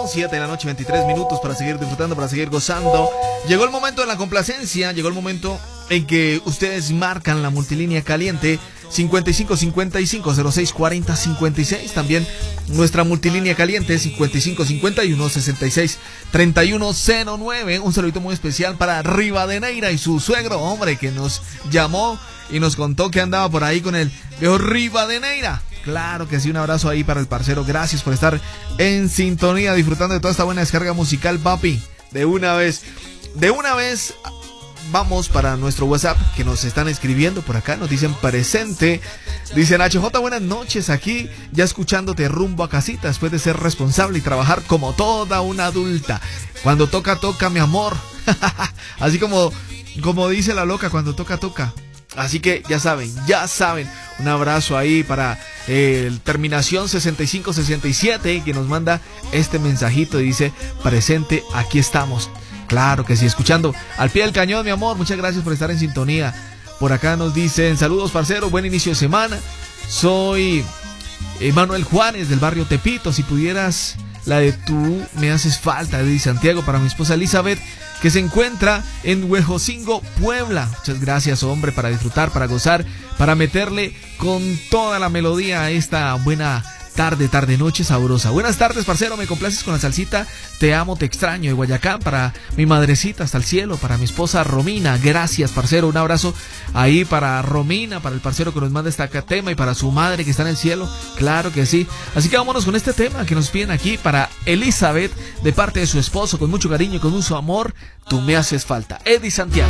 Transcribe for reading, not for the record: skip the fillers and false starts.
7 de la noche, 23 minutos para seguir disfrutando, para seguir gozando. Llegó el momento de la complacencia, llegó el momento en que ustedes marcan la multilínea caliente 5555-0640-56. También nuestra multilínea caliente 5551-663109. Un saludito muy especial para Rivadeneira y su suegro, hombre, que nos llamó y nos contó que andaba por ahí con el viejo Rivadeneira. Claro que sí, un abrazo ahí para el parcero. Gracias por estar en sintonía, disfrutando de toda esta buena descarga musical, papi. De una vez, vamos para nuestro WhatsApp, que nos están escribiendo por acá, nos dicen presente. Dicen HJ, buenas noches, aquí ya escuchándote rumbo a casita, después de ser responsable y trabajar como toda una adulta. Cuando toca, toca, mi amor. Así como dice la loca, cuando toca, toca. Así que ya saben. Un abrazo ahí para terminación 6567, que nos manda este mensajito y dice, presente, aquí estamos. Claro que sí, escuchando al pie del cañón, mi amor. Muchas gracias por estar en sintonía. Por acá nos dicen, saludos parcero, buen inicio de semana. Soy Manuel Juárez del barrio Tepito. Si pudieras la de Tú me haces falta, de Santiago, para mi esposa Elizabeth, que se encuentra en Huejocingo, Puebla. Muchas gracias, hombre, para disfrutar, para gozar, para meterle con toda la melodía a esta buena tarde, noche sabrosa. Buenas tardes, parcero, me complaces con la salsita Te amo, te extraño, de Guayacán, para mi madrecita hasta el cielo, para mi esposa Romina. Gracias, parcero, un abrazo ahí para Romina, para el parcero que nos manda este tema y para su madre que está en el cielo. Claro que sí. Así que vámonos con este tema que nos piden aquí para Elizabeth, de parte de su esposo, con mucho cariño y con mucho amor. Tú me haces falta. Eddie Santiago.